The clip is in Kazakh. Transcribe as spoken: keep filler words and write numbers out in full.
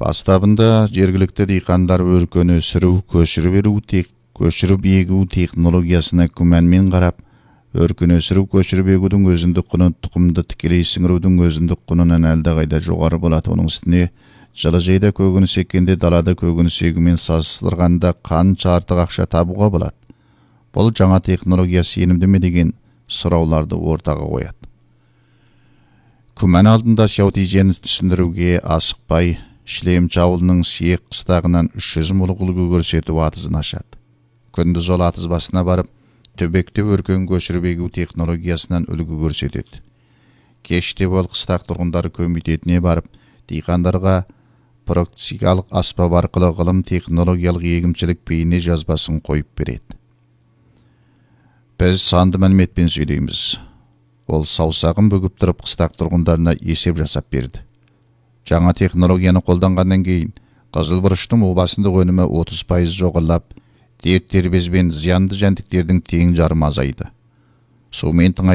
Бастабында жергілікті диқандар өркөн өсіру, көшіріп беру, тек көшіріп егу технологиясына күмәнмен қарап, өркін өсіру, көшіріп егудің өзіндік құны тұқымды тікелей сіңірудің өзіндік құнынан әлдеқайда жоғары болады. Оның үстіне жылы жайда көкөніс еккенде далада көкөніс егумен салыстырғанда қанша артық ақша табуға болады. Бұл жаңа технология сенімді ме деген сұрауларды ортаға қояды. Күмән алдында Сяутижені түсіндіруге асықпай, Шлемчі ауылының Сиек қыстағынан үш жүз мұлық үлгі көрсету атызын ашады. Күндіз ол атыз басына барып, төбекте өркен көшіріп егу технологиясынан үлгі көрсетеді. Кеште ол қыстақ тұрғындары комитетіне барып, диқандарға практикалық аспап арқылы ғылым технологиялық егіншілік бейне жазбасын қойып береді. Біз санды мәліметпен сөйлейміз. Ол саусағын бүгіп тұрып қыстақ тұрғындарына есеп жасап берді. Жаңа технологияны қолданғаннан кейін қызыл бұрыштың обасындық өнімі отыз пайыз жоғарылап, дерт-дербез бен зиянды жәндіктердің тең жарымы азайды. Сумен